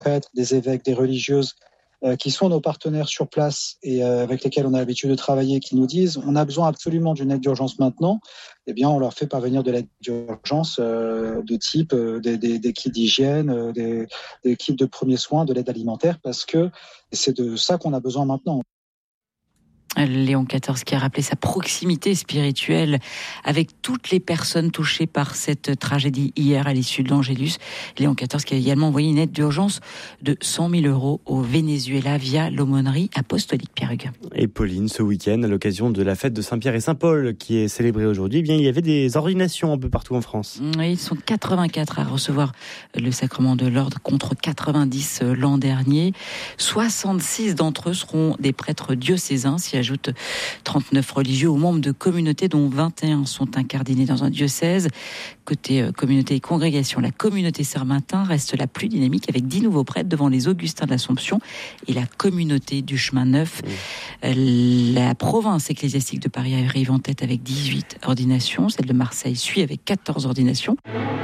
prêtres, des évêques, des religieuses qui sont nos partenaires sur place et avec lesquels on a l'habitude de travailler, qui nous disent on a besoin absolument d'une aide d'urgence maintenant, eh bien on leur fait parvenir de l'aide d'urgence de type des kits d'hygiène, des kits de premiers soins, de l'aide alimentaire, parce que c'est de ça qu'on a besoin maintenant. Léon XIV qui a rappelé sa proximité spirituelle avec toutes les personnes touchées par cette tragédie hier à l'issue de l'Angélus. Léon XIV qui a également envoyé une aide d'urgence de 100 000 € au Venezuela via l'aumônerie apostolique. Pierre Hugues. Et Pauline, ce week-end, à l'occasion de la fête de Saint-Pierre et Saint-Paul qui est célébrée aujourd'hui, eh bien, il y avait des ordinations un peu partout en France. Oui, ils sont 84 à recevoir le sacrement de l'ordre contre 90 l'an dernier. 66 d'entre eux seront des prêtres diocésains, s'y ajoute 39 religieux ou membres de communautés dont 21 sont incardinés dans un diocèse. Côté communauté et congrégation, la communauté Sermentin reste la plus dynamique avec 10 nouveaux prêtres devant les Augustins de l'Assomption et la communauté du Chemin Neuf. La province ecclésiastique de Paris arrive en tête avec 18 ordinations. Celle de Marseille suit avec 14 ordinations.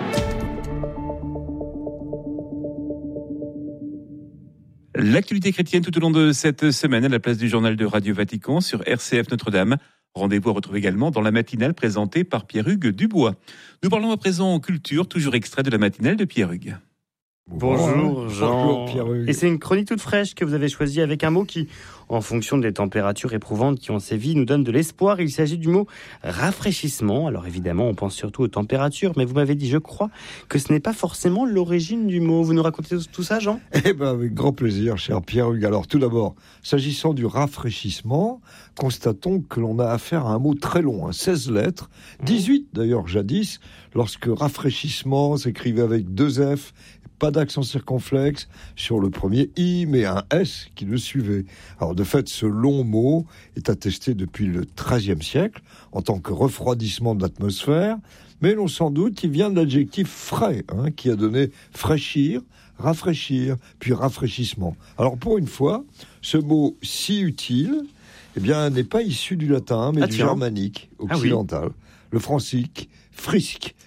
L'actualité chrétienne tout au long de cette semaine à la place du journal de Radio Vatican sur RCF Notre-Dame. Rendez-vous à retrouver également dans la matinale présentée par Pierre-Hugues Dubois. Nous parlons à présent culture, toujours extrait de la matinale de Pierre-Hugues. Bonjour Jean. Bonjour Pierre-Hugues. Et c'est une chronique toute fraîche que vous avez choisie avec un mot qui, en fonction des températures éprouvantes qui ont sévi, nous donne de l'espoir. Il s'agit du mot rafraîchissement. Alors évidemment, on pense surtout aux températures, mais vous m'avez dit, je crois, que ce n'est pas forcément l'origine du mot. Vous nous racontez tout ça, Jean ? Eh bien, avec grand plaisir, cher Pierre-Hugues. Alors, tout d'abord, s'agissant du rafraîchissement, constatons que l'on a affaire à un mot très long, 16 lettres, 18 d'ailleurs jadis, lorsque rafraîchissement s'écrivait avec 2 F, pas d'accent circonflexe sur le premier I, mais un S qui le suivait. Alors, de fait, ce long mot est attesté depuis le XIIIe siècle en tant que refroidissement de l'atmosphère, mais l'on s'en doute, il vient de l'adjectif frais, qui a donné fraîchir, rafraîchir, puis rafraîchissement. Alors, pour une fois, ce mot si utile, eh bien, n'est pas issu du latin, mais du germanique occidental. Le francique, frisque,